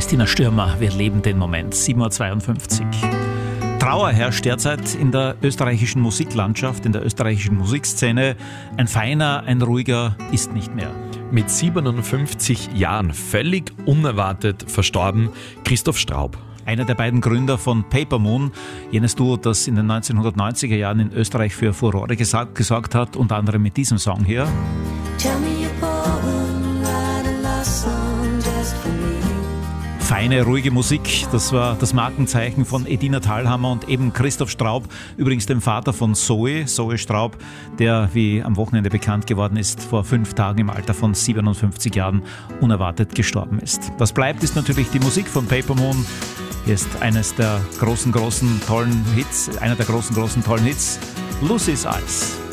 Christina Stürmer, wir leben den Moment, 7.52 Uhr. Trauer herrscht derzeit in der österreichischen Musiklandschaft, in der österreichischen Musikszene. Ein feiner, ein ruhiger ist nicht mehr. Mit 57 Jahren völlig unerwartet verstorben Christoph Straub. Einer der beiden Gründer von Paper Moon, jenes Duo, das in den 1990er Jahren in Österreich für Furore gesorgt hat, unter anderem mit diesem Song hier. Feine, ruhige Musik, das war das Markenzeichen von Edina Thalhammer und eben Christoph Straub, übrigens dem Vater von Zoe Straub, der, wie am Wochenende bekannt geworden ist, vor 5 Tagen im Alter von 57 Jahren unerwartet gestorben ist. Was bleibt, ist natürlich die Musik von Paper Moon. Hier ist eines der großen, tollen Hits, einer der großen, tollen Hits, Lucy's Eyes.